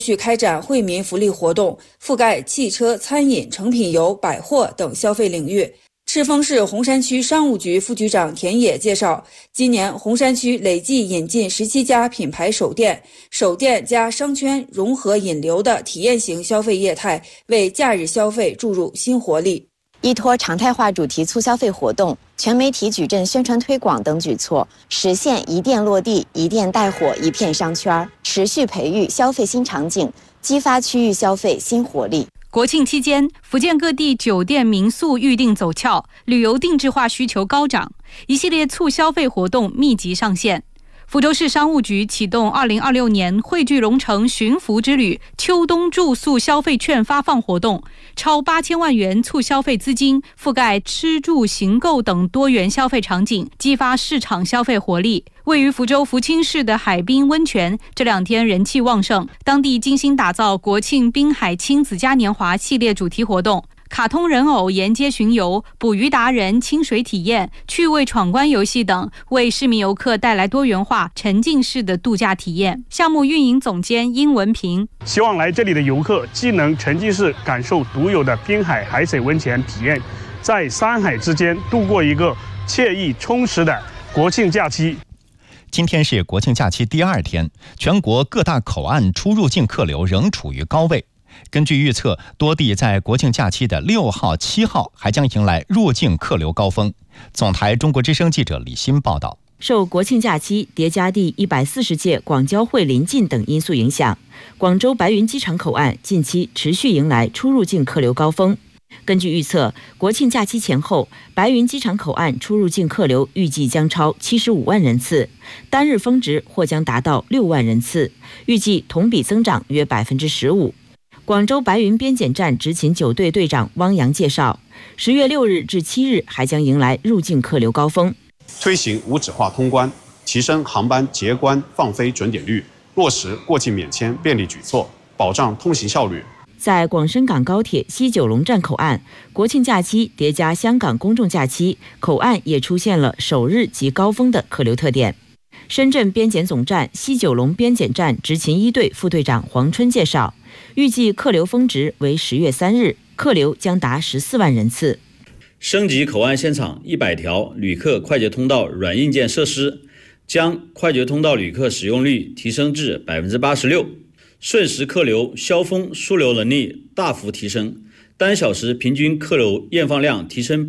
续开展惠民福利活动，覆盖汽车、餐饮、成品油、百货等消费领域。赤峰市红山区商务局副局长田野介绍，今年红山区累计引进17家品牌首店加商圈融合引流的体验型消费业态，为假日消费注入新活力。 依托常态化主题促消费活动、全媒体矩阵宣传推广等举措，实现一店落地、一店带火、一片商圈，持续培育消费新场景，激发区域消费新活力。 国庆期间，福建各地酒店民宿预订走俏，旅游定制化需求高涨，一系列促消费活动密集上线。福州市商务局启动2026年汇聚龙城寻福之旅秋冬住宿消费券发放活动，超8000万元促消费资金覆盖吃住行购等多元消费场景，激发市场消费活力。位于福州福清市的海滨温泉这2天人气旺盛，当地精心打造国庆滨海亲子嘉年华系列主题活动，卡通人偶沿街巡游、捕鱼达人清水体验、趣味闯关游戏等，为市民游客带来多元化、沉浸式的度假体验。项目运营总监殷文平希望来这里的游客既能沉浸式感受独有的滨海海水温泉体验，在山海之间度过一个惬意充实的国庆假期。 今天是国庆假期第2天，全国各大口岸出入境客流仍处于高位。根据预测，多地在国庆假期的6号、7号还将迎来入境客流高峰。总台中国之声记者李欣报道。 受国庆假期叠加第140届广交会临近等因素影响，广州白云机场口岸近期持续迎来出入境客流高峰。根据预测，国庆假期前后，白云机场口岸出入境客流预计将超75万人次，单日峰值或将达到6万人次，预计同比增长约15%。广州白云边检站执勤9队队长汪洋介绍，10月6日至7日还将迎来入境客流高峰。 推行无纸化通关，提升航班结关放飞准点率，落实过境免签便利举措，保障通行效率。 在广深港高铁西九龙站口岸，国庆假期叠加香港公众假期，口岸也出现了首日即高峰的客流特点。深圳边检总站西九龙边检站执勤1队副队长黄春介绍，预计客流峰值为10月3日，客流将达14万人次。 升级口岸现场100条旅客快捷通道软硬件设施，将快捷通道旅客使用率提升至86%，瞬时客流消峰枢纽能力大幅提升，单小时平均客流验放量提升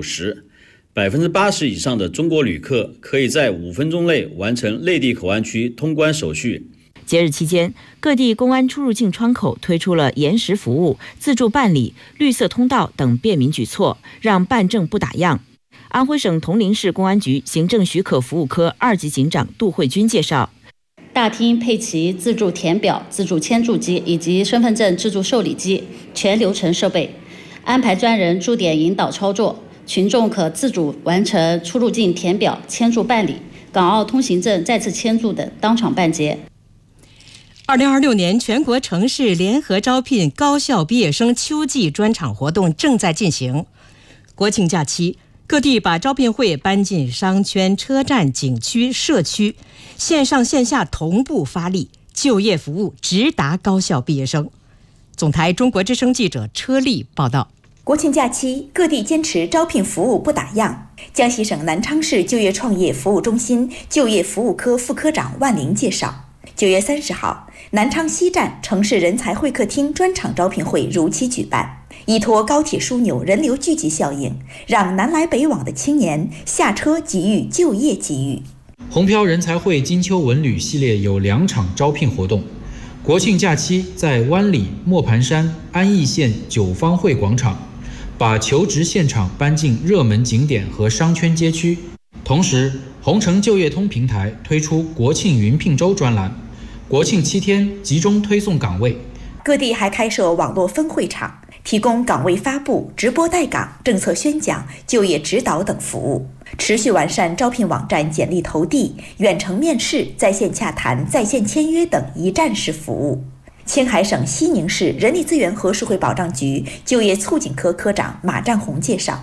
50%，80%以上的中国旅客可以在5分钟内完成内地口岸区通关手续。 节日期间，各地公安出入境窗口推出了延时服务、自助办理、绿色通道等便民举措，让办证不打烊。安徽省铜陵市公安局行政许可服务科2级警长杜慧君介绍， 大厅配齐自助填表、自助签注机以及身份证自助受理机全流程设备，安排专人驻点引导操作，群众可自主完成出入境填表、签注办理、港澳通行证再次签注等当场办结。 2026年全国城市联合招聘高校毕业生秋季专场活动正在进行。国庆假期，各地把招聘会搬进商圈、车站、景区、社区，线上线下同步发力，就业服务直达高校毕业生。总台中国之声记者车丽报道。 国庆假期，各地坚持招聘服务不打烊。江西省南昌市就业创业服务中心就业服务科副科长万玲介绍，9月30号，南昌西站城市人才会客厅专场招聘会如期举办，依托高铁枢纽人流聚集效应，让南来北往的青年下车给予就业机遇。 红漂人才会金秋文旅系列有2场招聘活动，国庆假期在湾里、磨盘山、安义县九方汇广场，把求职现场搬进热门景点和商圈街区。同时，红城就业通平台推出国庆云聘周专栏，国庆7天集中推送岗位。 各地还开设网络分会场，提供岗位发布、直播带岗、政策宣讲、就业指导等服务，持续完善招聘网站简历投递、远程面试、在线洽谈、在线签约等一站式服务。青海省西宁市人力资源和社会保障局就业促进科科长马占红介绍，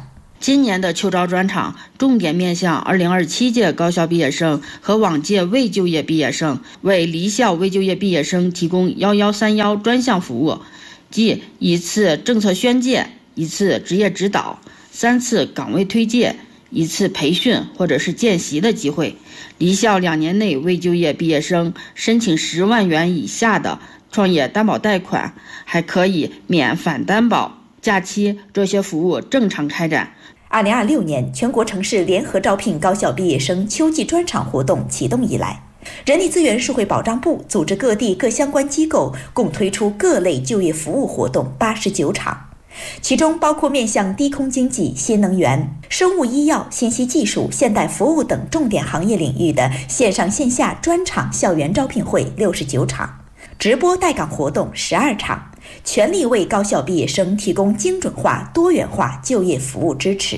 今年的秋招专场重点面向2027届高校毕业生和往届未就业毕业生，为离校未就业毕业生提供1131专项服务，即一次政策宣介、一次职业指导、3次岗位推介、一次培训或者是见习的机会。离校2年内未就业毕业生申请10万元以下的创业担保贷款，还可以免反担保。假期这些服务正常开展。 2026年全国城市联合招聘高校毕业生秋季专场活动启动以来，人力资源社会保障部组织各地各相关机构共推出各类就业服务活动89场，其中包括面向低空经济、新能源、生物医药、信息技术、现代服务等重点行业领域的线上线下专场校园招聘会69场，直播带岗活动12场，全力为高校毕业生提供精准化、多元化就业服务支持。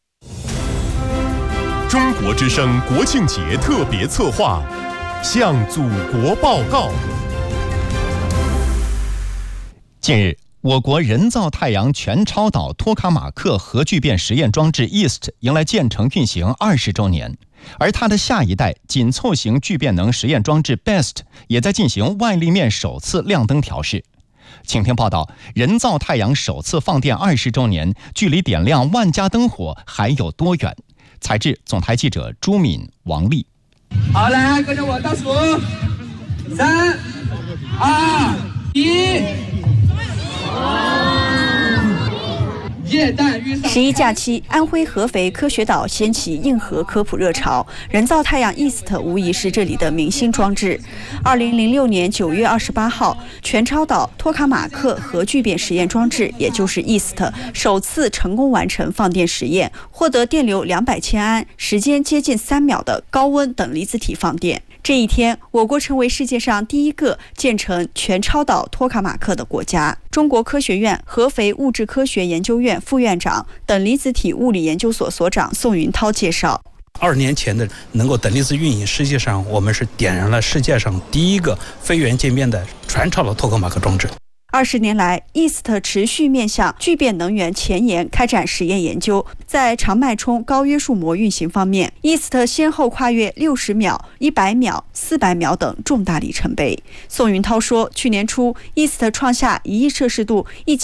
中国之声国庆节特别策划，向祖国报告。 近日，我国人造太阳全超导托卡马克核聚变实验装置 EAST 迎来建成运行20周年，而它的下一代紧凑型聚变能实验装置 BEST 也在进行外立面首次亮灯调试。请听报道，人造太阳首次放电20周年，距离点亮万家灯火还有多远？采制总台记者朱敏、王丽。 好，来跟着我倒数，3、2、1。 11假期，安徽合肥科学岛掀起硬核科普热潮，人造太阳 EAST 无疑是这里的明星装置。2006年9月28号，全超导托卡马克核聚变实验装置，也就是 EAST 首次成功完成放电实验，获得电流200千安、时间接近3秒的高温等离子体放电。这一天，我国成为世界上第一个建成全超导托卡马克的国家。中国科学院合肥物质科学研究院副院长、等离子体物理研究所所长宋云涛介绍 ，2年前的能够等离子运营，实际上我们是点燃了世界上第一个非源渐变的全超导托卡马克装置。 20年来 ，EAST 持续面向聚变能源前沿开展实验研究。在长脉冲高约束膜运行方面 ，EAST 先后跨越60秒、100秒、400秒等重大里程碑。宋云涛说，去年初 ，EAST 创下1亿摄氏度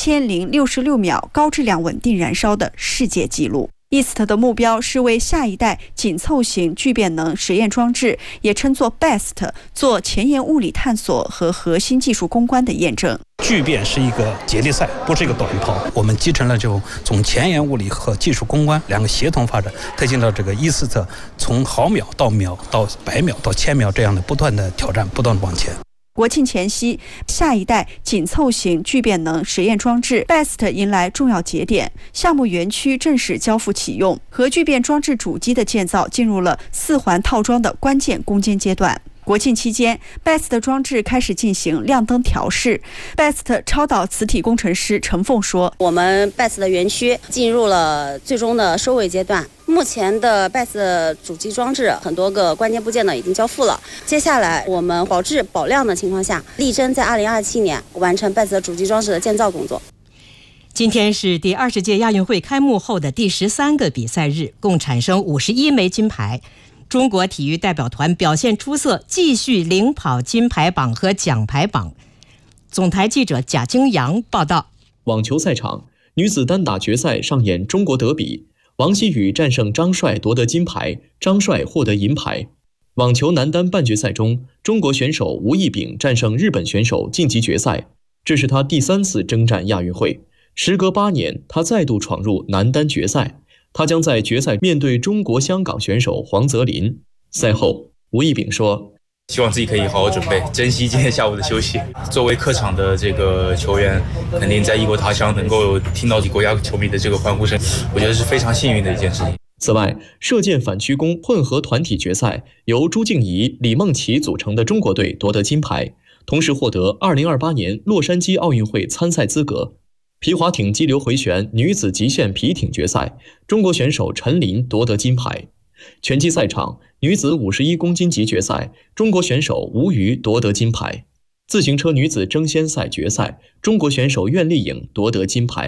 1066秒高质量稳定燃烧的世界纪录。EAST 的目标是为下一代紧凑型聚变能实验装置，也称作 BEST， 做前沿物理探索和核心技术攻关的验证。 聚变是一个接力赛，不是一个短跑。我们集成了这种从前沿物理和技术攻关2个协同发展，推进了这个EAST从毫秒到秒到100秒到1000秒这样的不断的挑战，不断的往前。 国庆前夕，下一代紧凑型聚变能实验装置 BEST 迎来重要节点，项目园区正式交付启用，核聚变装置主机的建造进入了4环套装的关键攻坚阶段。国庆期间 ，BEST 装置开始进行亮灯调试。BEST 超导磁体工程师陈凤说：“ 我们 BEST 的园区进入了最终的收尾阶段。目前的 BEST 主机装置很多个关键部件呢已经交付了。接下来我们保质保量的情况下，力争在2027年完成 BEST 主机装置的建造工作。” 今天是第20届亚运会开幕后的第13个比赛日，共产生51枚金牌。中国体育代表团表现出色，继续领跑金牌榜和奖牌榜。总台记者贾京阳报道。 网球赛场，女子单打决赛上演中国德比，王希雨战胜张帅夺得金牌，张帅获得银牌。网球男单半决赛中，中国选手吴亦丙战胜日本选手晋级决赛，这是他第3次征战亚运会。时隔8年，他再度闯入男单决赛。他将在决赛面对中国香港选手黄泽林。赛后，吴亦丙说：“ 希望自己可以好好准备，珍惜今天下午的休息。作为客场的这个球员，肯定在异国他乡能够听到国家球迷的这个欢呼声，我觉得是非常幸运的一件事情。” 此外，射箭反曲弓混合团体决赛，由朱静怡、李梦琪组成的中国队夺得金牌，同时获得2028年洛杉矶奥运会参赛资格。皮划艇激流回旋女子极限皮艇决赛，中国选手陈琳夺得金牌。拳击赛场，女子51公斤级决赛，中国选手吴瑜夺得金牌。自行车女子争先赛决赛，中国选手苑丽颖夺得金牌。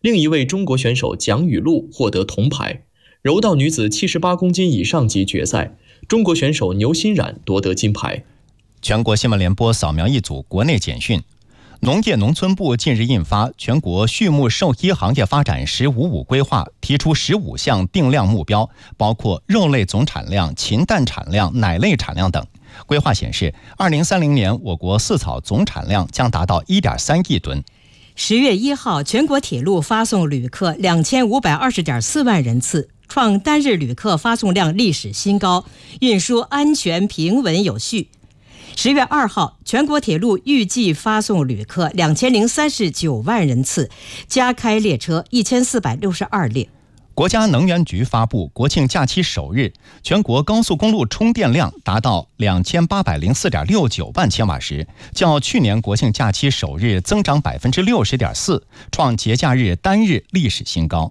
另一位中国选手蒋雨露获得铜牌。柔道女子78公斤以上级决赛，中国选手牛欣冉夺得金牌。 全国新闻联播扫描一组国内简讯。农业农村部近日印发《全国畜牧兽医行业发展“15+5”规划》，提出15项定量目标，包括肉类总产量、禽蛋产量、奶类产量等。规划显示，2030年我国饲草总产量将达到1.3亿吨。 10月1号，全国铁路发送旅客2520.4万人次，创单日旅客发送量历史新高，运输安全、平稳、有序。10月2号，全国铁路预计发送旅客2039万人次，加开列车1462列。 国家能源局发布，国庆假期首日，全国高速公路充电量达到2804.69万千瓦时，较去年国庆假期首日增长60.4%，创节假日单日历史新高。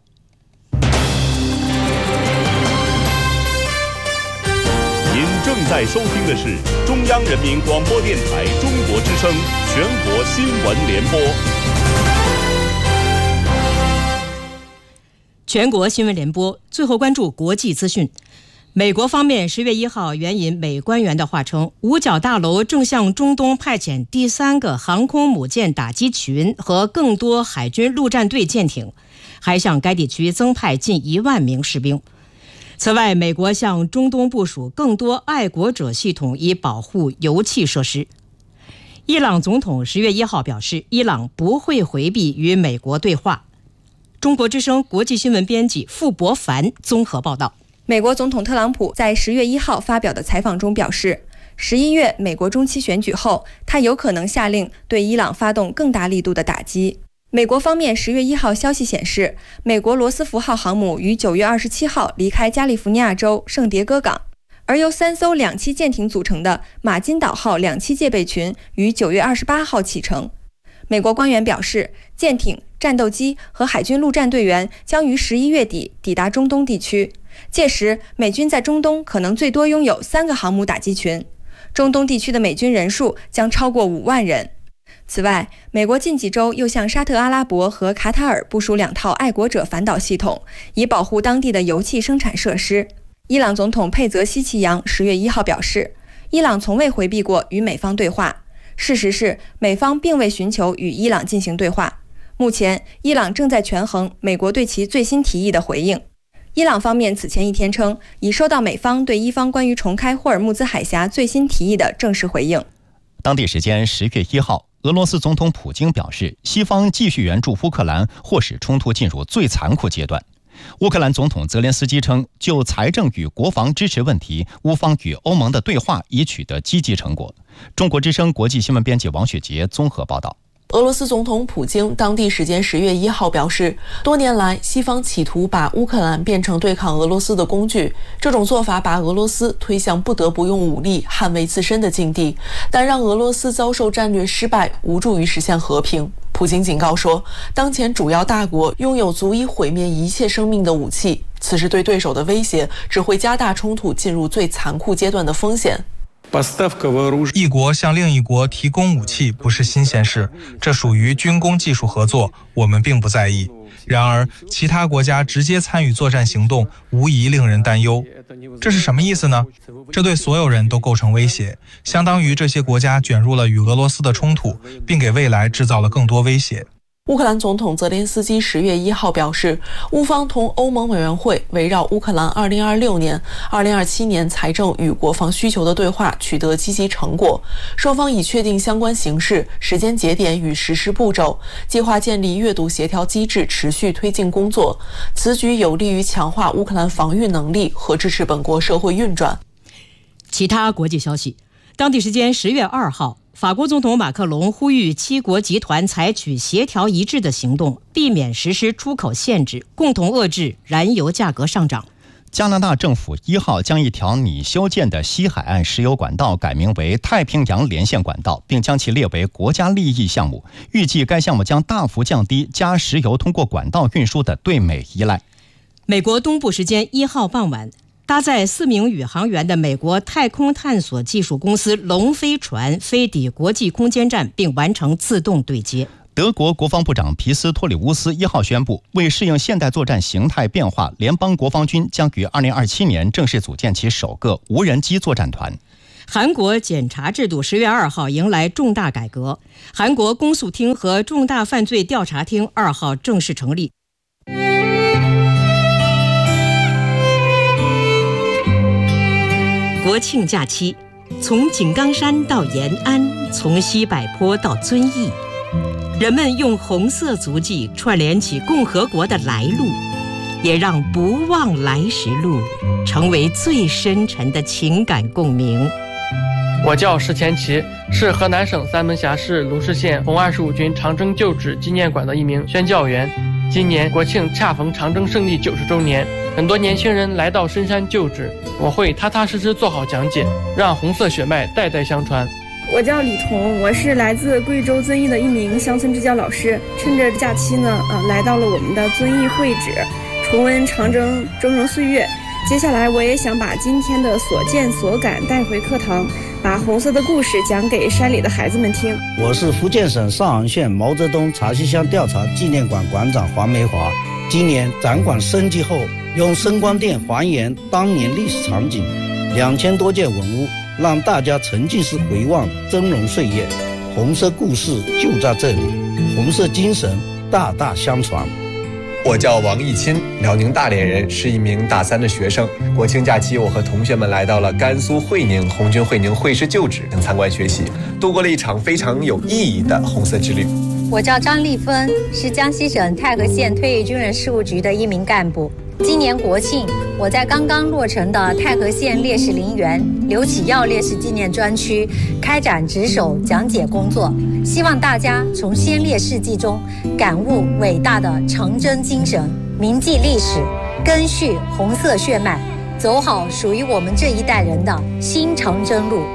您正在收听的是中央人民广播电台中国之声全国新闻联播。 全国新闻联播，最后关注国际资讯。美国方面10月1号援引美官员的话称，五角大楼正向中东派遣第3个航空母舰打击群和更多海军陆战队舰艇，还向该地区增派近1万名士兵。此外，美国向中东部署更多爱国者系统，以保护油气设施。伊朗总统10月1号表示，伊朗不会回避与美国对话。中国之声国际新闻编辑傅博凡综合报道。 美国总统特朗普在10月1号发表的采访中表示，11月美国中期选举后，他有可能下令对伊朗发动更大力度的打击。美国方面10月1号消息显示，美国罗斯福号航母于9月27号离开加利福尼亚州圣迭戈港，而由3艘2栖舰艇组成的马金岛号2栖戒备群于9月28号启程。美国官员表示，舰艇、战斗机和海军陆战队员将于11月底抵达中东地区，届时美军在中东可能最多拥有3个航母打击群，中东地区的美军人数将超过5万人。此外，美国近几周又向沙特阿拉伯和卡塔尔部署2套爱国者反导系统，以保护当地的油气生产设施。伊朗总统佩泽希奇扬10月1号表示，伊朗从未回避过与美方对话，事实是美方并未寻求与伊朗进行对话。目前，伊朗正在权衡美国对其最新提议的回应。伊朗方面此前一天称，已收到美方对伊方关于重开霍尔木兹海峡最新提议的正式回应。 当地时间10月1号，俄罗斯总统普京表示，西方继续援助乌克兰或使冲突进入最残酷阶段。乌克兰总统泽连斯基称，就财政与国防支持问题，乌方与欧盟的对话已取得积极成果。中国之声国际新闻编辑王雪杰综合报道。 俄罗斯总统普京当地时间10月1号表示，多年来西方企图把乌克兰变成对抗俄罗斯的工具，这种做法把俄罗斯推向不得不用武力捍卫自身的境地，但让俄罗斯遭受战略失败，无助于实现和平。普京警告说，当前主要大国拥有足以毁灭一切生命的武器，此时对对手的威胁只会加大冲突进入最残酷阶段的风险。 一国向另一国提供武器不是新鲜事，这属于军工技术合作，我们并不在意。然而，其他国家直接参与作战行动，无疑令人担忧。这是什么意思呢？这对所有人都构成威胁，相当于这些国家卷入了与俄罗斯的冲突，并给未来制造了更多威胁。 乌克兰总统泽连斯基10月1号表示，乌方同欧盟委员会围绕乌克兰2026年、2027年财政与国防需求的对话取得积极成果，双方已确定相关形势、时间节点与实施步骤，计划建立阅读协调机制，持续推进工作。此举有利于强化乌克兰防御能力和支持本国社会运转。 其他国际消息，当地时间10月2号，法国总统马克龙呼吁7国集团采取协调一致的行动，避免实施出口限制，共同遏制燃油价格上涨。 加拿大政府1号将一条拟修建的西海岸石油管道改名为太平洋连线管道，并将其列为国家利益项目。预计该项目将大幅降低加石油通过管道运输的对美依赖。 美国东部时间1号傍晚，搭载4名宇航员的美国太空探索技术公司龙飞船飞抵国际空间站，并完成自动对接。 德国国防部长皮斯托里乌斯1号宣布，为适应现代作战形态变化，联邦国防军将于2027年正式组建其首个无人机作战团。 韩国检察制度10月2号迎来重大改革，韩国公诉厅和重大犯罪调查厅2号正式成立。国庆假期，从井冈山到延安，从西柏坡到遵义，人们用红色足迹串联起共和国的来路，也让不忘来时路成为最深沉的情感共鸣。 我叫石前奇，是河南省三门峡市鲁市县红25军长征旧址纪念馆的一名宣教员。今年国庆恰逢长征胜利90周年，很多年轻人来到深山旧址，我会踏踏实实做好讲解，让红色血脉代代相传。 我叫李彤，我是来自贵州遵义的一名乡村支教老师。趁着假期呢，来到了我们的遵义会址，重温长征峥嵘岁月。接下来我也想把今天的所见所感带回课堂，把红色的故事讲给山里的孩子们听。 我是福建省上杭县毛泽东茶溪乡调查纪念馆馆长黄梅华。今年展馆升级后，用声光电还原当年历史场景，2000多件文物，让大家沉浸式回望峥嵘岁月。红色故事就在这里，红色精神大大相传。 我叫王义钦，辽宁大连人，是一名大3的学生。国庆假期，我和同学们来到了甘肃会宁红军会宁会师旧址参观学习，度过了一场非常有意义的红色之旅。 我叫张丽芬，是江西省太和县退役军人事务局的一名干部。今年国庆，我在刚刚落成的太和县烈士陵园刘启耀烈士纪念专区开展值守讲解工作，希望大家从先烈事迹中感悟伟大的长征精神，铭记历史，根续红色血脉，走好属于我们这一代人的新长征路。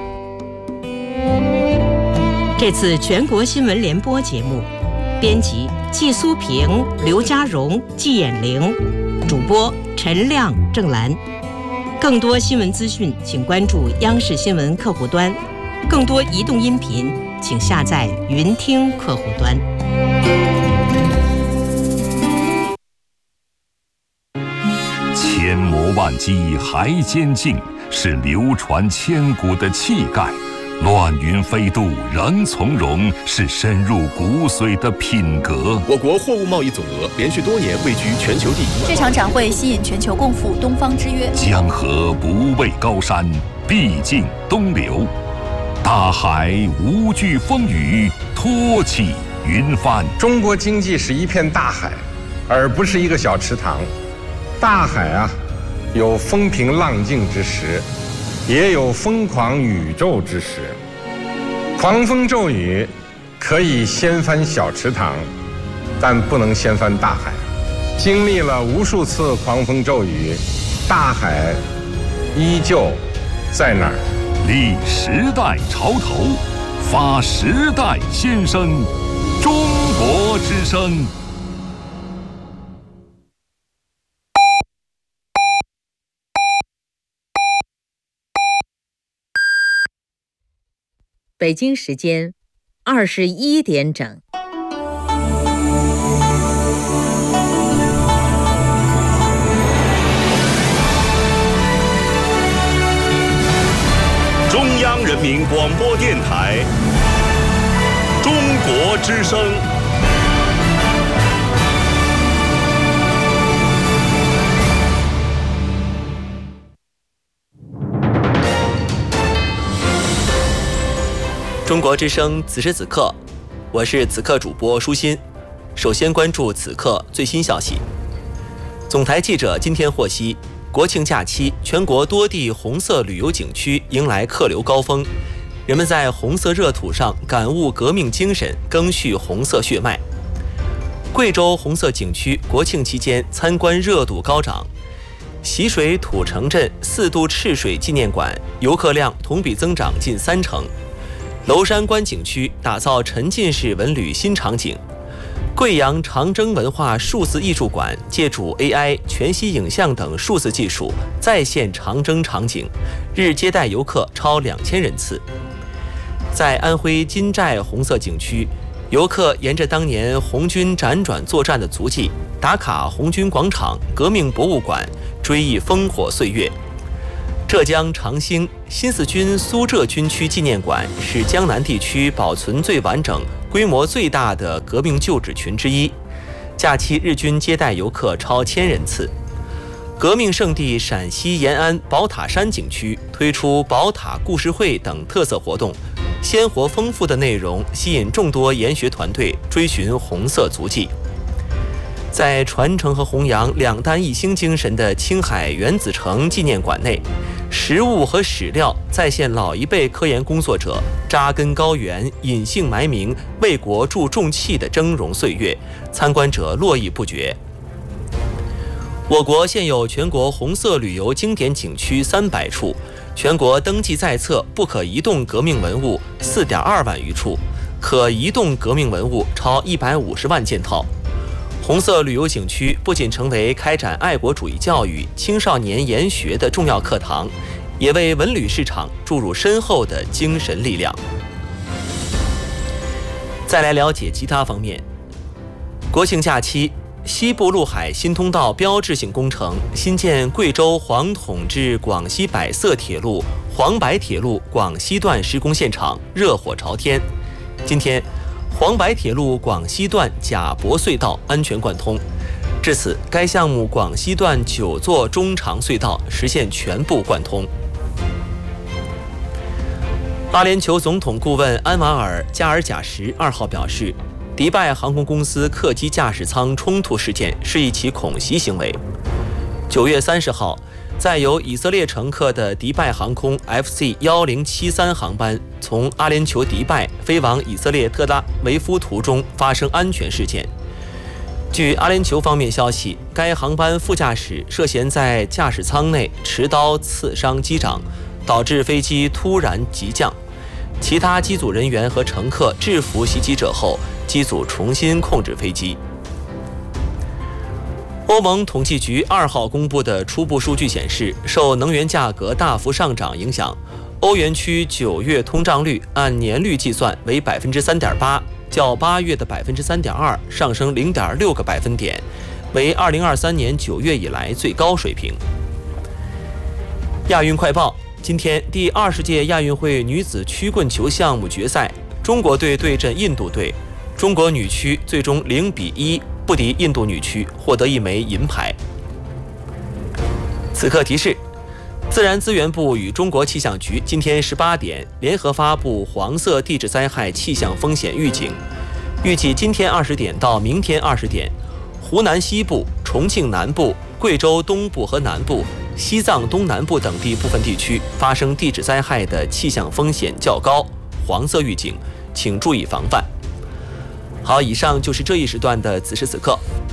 这次全国新闻联播节目，编辑季苏平、刘家荣、季衍玲，主播陈亮、郑兰。更多新闻资讯，请关注央视新闻客户端；更多移动音频，请下载云听客户端。 千磨万击还坚劲，是流传千古的气概。乱云飞渡仍从容，是深入骨髓的品格。 我国货物贸易总额连续多年位居全球第一。 这场展会吸引全球共赴东方之约。 江河不畏高山，必尽东流；大海无惧风雨，托起云帆。 中国经济是一片大海，而不是一个小池塘。大海啊，有风平浪静之时，也有疯狂宇宙之时。狂风骤雨可以掀翻小池塘，但不能掀翻大海。经历了无数次狂风骤雨，大海依旧在那儿。 立时代潮头，发时代先声，中国之声。 北京时间21点整。 中央人民广播电台，中国之声。 中国之声，此时此刻，我是此刻主播舒心。首先关注此刻最新消息。总台记者今天获悉，国庆假期，全国多地红色旅游景区迎来客流高峰，人们在红色热土上感悟革命精神，赓续红色血脉。贵州红色景区国庆期间参观热度高涨，习水土城镇4渡赤水纪念馆游客量同比增长近30%。娄山关景区打造沉浸式文旅新场景，贵阳长征文化数字艺术馆借助 AI、全息影像等数字技术再现长征场景，日接待游客超2000人次。在安徽金寨红色景区， 游客沿着当年红军辗转作战的足迹，打卡红军广场、革命博物馆，追忆烽火岁月。浙江长兴新四军苏浙军区纪念馆是江南地区保存最完整、规模最大的革命旧址群之一。假期日均接待游客超1000人次。革命圣地陕西延安宝塔山景区推出宝塔故事会等特色活动，鲜活丰富的内容吸引众多研学团队追寻红色足迹。在传承和弘扬两弹一星精神的青海原子城纪念馆内，实物和史料再现老一辈科研工作者扎根高原、隐姓埋名、为国助重器的峥嵘岁月，参观者络绎不绝。我国现有全国红色旅游经典景区300处，全国登记在册不可移动革命文物4.2万余处，可移动革命文物超150万件套。红色旅游景区不仅成为开展爱国主义教育、青少年研学的重要课堂，也为文旅市场注入深厚的精神力量。再来了解其他方面，国庆假期，西部陆海新通道标志性工程新建贵州黄统至广西百色铁路黄白铁路广西段施工现场热火朝天。今天，黄白铁路广西段贾泊隧道安全贯通，至此，该项目广西段9座中长隧道实现全部贯通。阿联酋总统顾问安瓦尔·加尔贾什2号表示，迪拜航空公司客机驾驶舱冲突事件是一起恐袭行为。9月30号，载有以色列乘客的迪拜航空 FC1073 航班从阿联酋迪拜飞往以色列特拉维夫途中发生安全事件。据阿联酋方面消息，该航班副驾驶涉嫌在驾驶舱内持刀刺伤机长，导致飞机突然急降。其他机组人员和乘客制服袭击者后，机组重新控制飞机。欧盟统计局2号公布的初步数据显示，受能源价格大幅上涨影响，欧元区9月通胀率按年率计算为 3.8%， 较8月的 3.2% 上升 0.6个百分点，为2023年9月以来最高水平。亚运快报，今天第20届亚运会女子曲棍球项目决赛，中国队对阵印度队，中国女区最终0-1不敌印度女区，获得1枚银牌。此刻提示：自然资源部与中国气象局今天18点联合发布黄色地质灾害气象风险预警，预计今天20点到明天20点，湖南西部、重庆南部、贵州东部和南部、西藏东南部等地部分地区发生地质灾害的气象风险较高，黄色预警，请注意防范。好，以上就是这一时段的此时此刻。